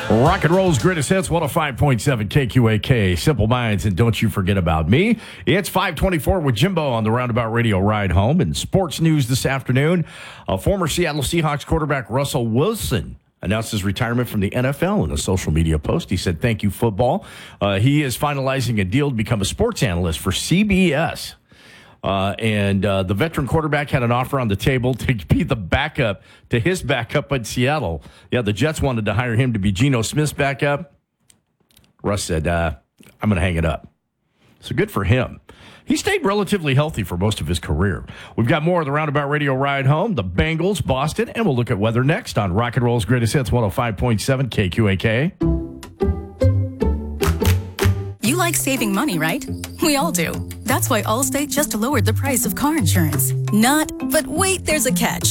Rock and roll's greatest hits, 105.7 KQAK, Simple Minds, and don't you forget about me. It's 5:24 with Jimbo on the Roundabout Radio ride home. And sports news this afternoon, former Seattle Seahawks quarterback Russell Wilson announced his retirement from the NFL in a social media post. He said, "Thank you, football." He is finalizing a deal to become a sports analyst for CBS. The veteran quarterback had an offer on the table to be the backup to his backup in Seattle. Yeah, the Jets wanted to hire him to be Geno Smith's backup. Russ said, I'm going to hang it up. So good for him. He stayed relatively healthy for most of his career. We've got more of the Roundabout Radio ride home, the Bengals, Boston, and we'll look at weather next on Rock and Roll's Greatest Hits, 105.7 KQAK. You like saving money, right? We all do. That's why Allstate just lowered the price of car insurance. But wait, there's a catch.